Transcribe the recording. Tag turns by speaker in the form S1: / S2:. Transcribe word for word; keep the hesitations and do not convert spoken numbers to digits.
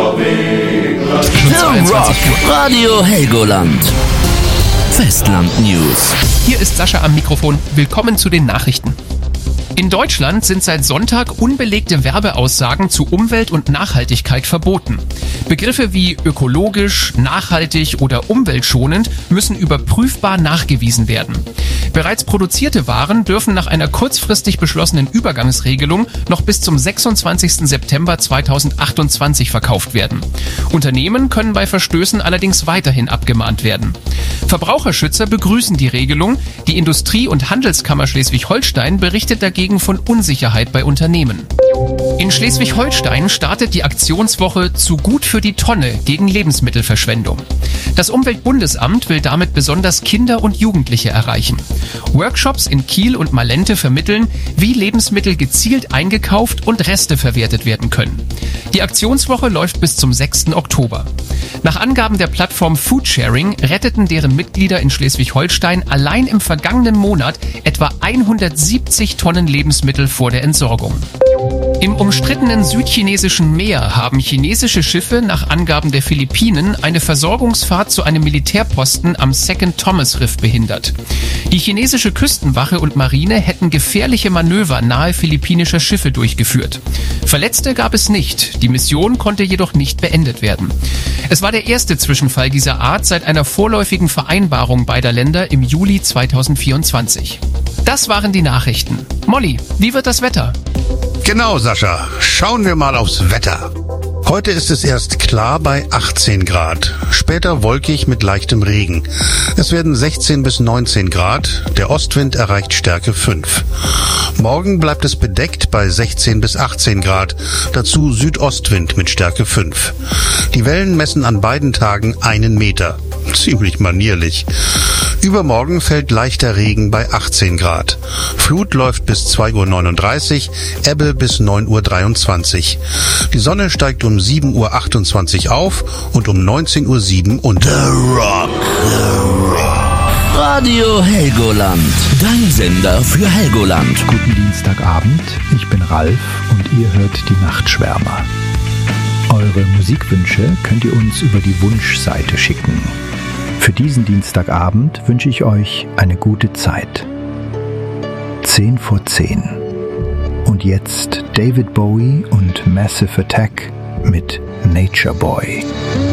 S1: The Rock Radio Helgoland. Festland News.
S2: Hier ist Sascha am Mikrofon. Willkommen zu den Nachrichten. In Deutschland sind seit Sonntag unbelegte Werbeaussagen zu Umwelt und Nachhaltigkeit verboten. Begriffe wie ökologisch, nachhaltig oder umweltschonend müssen überprüfbar nachgewiesen werden. Bereits produzierte Waren dürfen nach einer kurzfristig beschlossenen Übergangsregelung noch bis zum sechsundzwanzigsten September zweitausendachtundzwanzig verkauft werden. Unternehmen können bei Verstößen allerdings weiterhin abgemahnt werden. Verbraucherschützer begrüßen die Regelung. Die Industrie- und Handelskammer Schleswig-Holstein berichtet dagegen von Unsicherheit bei Unternehmen. In Schleswig-Holstein startet die Aktionswoche Zu gut für die Tonne gegen Lebensmittelverschwendung. Das Umweltbundesamt will damit besonders Kinder und Jugendliche erreichen. Workshops in Kiel und Malente vermitteln, wie Lebensmittel gezielt eingekauft und Reste verwertet werden können. Die Aktionswoche läuft bis zum sechsten Oktober. Nach Angaben der Plattform Foodsharing retteten deren Mitglieder in Schleswig-Holstein allein im vergangenen Monat etwa hundertsiebzig Tonnen Lebensmittel vor der Entsorgung. Im umstrittenen südchinesischen Meer haben chinesische Schiffe nach Angaben der Philippinen eine Versorgungsfahrt zu einem Militärposten am Second Thomas Riff behindert. Die chinesische Küstenwache und Marine hätten gefährliche Manöver nahe philippinischer Schiffe durchgeführt. Verletzte gab es nicht, die Mission konnte jedoch nicht beendet werden. Es war der erste Zwischenfall dieser Art seit einer vorläufigen Vereinbarung beider Länder im Juli zweitausendvierundzwanzig. Das waren die Nachrichten. Molly, wie wird das Wetter?
S3: Genau, Sascha. Schauen wir mal aufs Wetter. Heute ist es erst klar bei achtzehn Grad, später wolkig mit leichtem Regen. Es werden sechzehn bis neunzehn Grad, der Ostwind erreicht Stärke fünf. Morgen bleibt es bedeckt bei sechzehn bis achtzehn Grad, dazu Südostwind mit Stärke fünf. Die Wellen messen an beiden Tagen einen Meter. Ziemlich manierlich. Übermorgen fällt leichter Regen bei achtzehn Grad. Flut läuft bis zwei Uhr neununddreißig, Ebbe bis neun Uhr dreiundzwanzig. Die Sonne steigt um sieben Uhr achtundzwanzig auf und um neunzehn Uhr sieben unter.
S1: The Rock. The Rock. Radio Helgoland. Dein Sender für Helgoland.
S4: Guten Dienstagabend, ich bin Ralf und ihr hört die Nachtschwärmer. Eure Musikwünsche könnt ihr uns über die Wunschseite schicken. Für diesen Dienstagabend wünsche ich euch eine gute Zeit. zehn vor zehn. Und jetzt David Bowie und Massive Attack mit Nature Boy.